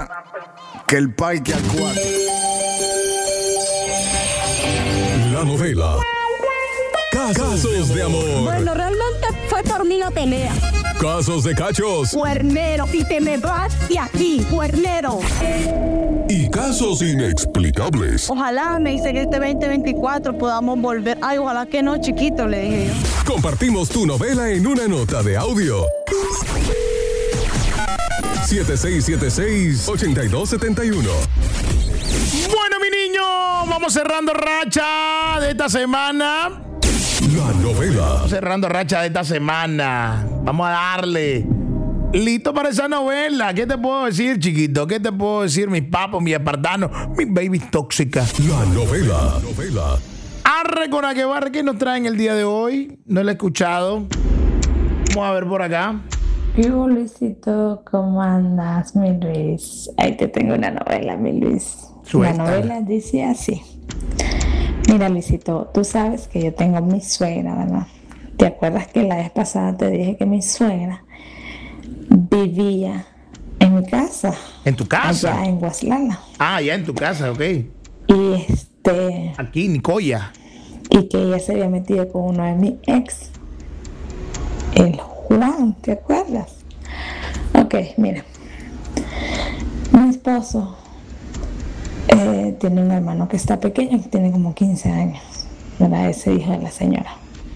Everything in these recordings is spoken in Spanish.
que el pai que acuate. La novela Casos de amor. Bueno, realmente fue por mí la pelea. Casos de cachos. Cuernero, si te me vas de aquí, cuernero. Y casos inexplicables. Ojalá, me dice que este 2024 podamos volver. Ay, ojalá que no, chiquito, le dije yo. Compartimos tu novela en una nota de audio. 7676-8271. Bueno, mi niño, vamos cerrando racha de esta semana. La novela Cerrando racha de esta semana. Vamos a darle. Listo para esa novela. ¿Qué te puedo decir, chiquito? ¿Qué te puedo decir, mis papos, mis espartanos, mis babies tóxicas? La novela Arre con Akebar, ¿qué nos traen el día de hoy? No lo he escuchado. Vamos a ver por acá. ¿Qué hubo, Luisito? ¿Cómo andas, mi Luis? Ahí te tengo una novela, mi Luis. Suéltala. La novela dice así. Mira, Luisito, tú sabes que yo tengo mi suegra, ¿verdad? ¿Te acuerdas que la vez pasada te dije que mi suegra vivía en mi casa? ¿En tu casa? Allá en Guaslala. Ah, ya en tu casa, ok. Y Aquí, Nicoya. y que ella se había metido con uno de mis ex, el Juan, ¿te acuerdas? Ok, mira. Mi esposo tiene un hermano que está pequeño, que tiene como 15 años, ¿verdad? Ese hijo de la señora.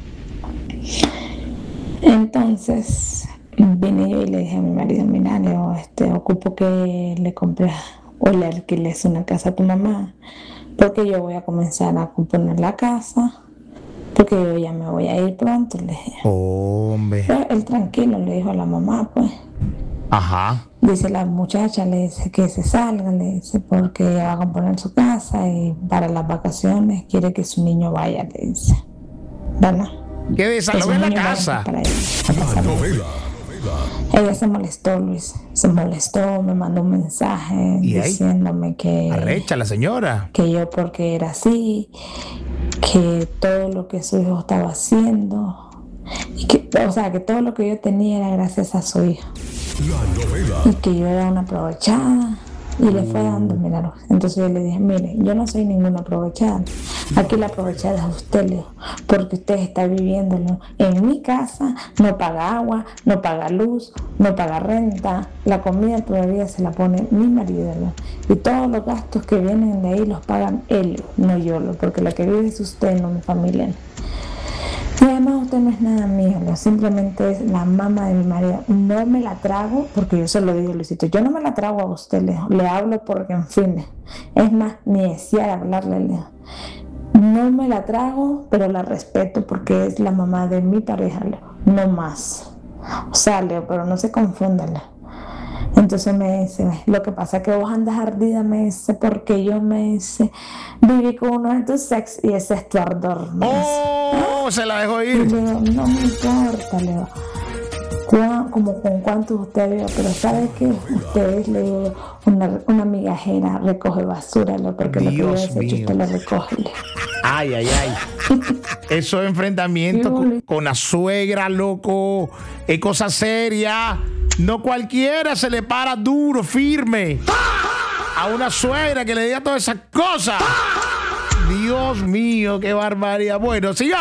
Entonces vine yo y le dije a mi marido, mira, Leo, ocupo que le compres o le alquiles una casa a tu mamá, porque yo voy a comenzar a componer la casa, porque yo ya me voy a ir pronto, le dije. Hombre. Pero él tranquilo le dijo a la mamá, pues. Ajá. Dice la muchacha, le dice que se salga, le dice, porque ella va a componer su casa y para las vacaciones quiere que su niño vaya, le dice. ¿Verdad? ¿Qué desalojo en la casa? Para ella, a La casa de ella. novela Ella se molestó, Luis. Se molestó, me mandó un mensaje ¿Y ahí? diciéndome Arrecha la señora. que yo porque era así, que todo lo que su hijo estaba haciendo, y que, o sea, que todo lo que yo tenía era gracias a su hijo. La novela Y que yo era una aprovechada. Y le fue dando, mira. Entonces yo le dije, mire, yo no soy ninguna aprovechada. Aquí la aprovechada es usted, Leo, porque usted está viviéndolo en mi casa, no paga agua, no paga luz, no paga renta, la comida todavía se la pone mi marido, Leo. Y todos los gastos que vienen de ahí los pagan él, no yo, Leo, porque la que vive es usted, no mi familia. Y además usted no es nada mío, Leo, simplemente es la mamá de mi marido. No me la trago, porque yo se lo digo, Luisito, yo no me la trago a usted, Leo. Le hablo porque, en fin, es más, ni desear hablarle, Leo. No me la trago, pero la respeto porque es la mamá de mi pareja, Leo. No más. O sea, Leo, pero no se confunda, Leo. Entonces me dice, lo que pasa es que vos andas ardida, me dice, porque yo me dice, viví con uno de tus ex y ese es tu ardor, me dice. ¡Oh! Se la dejó Y ir. le digo, no me importa, le digo, como con cuántos usted vio, pero sabe que usted es, le digo, una migajera, recoge basura, le digo, porque lo que yo Dios desecho mío. usted lo recoge, le digo. Ay, ay, ay. Eso es enfrentamiento con la suegra, loco. Es cosa seria. No cualquiera se le para duro, firme a una suegra que le diga todas esas cosas. Dios mío, qué barbaridad. Bueno, sigamos.